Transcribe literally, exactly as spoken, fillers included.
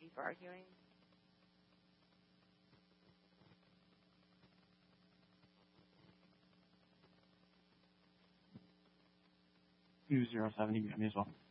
keep arguing. two zero seven, you got me as well.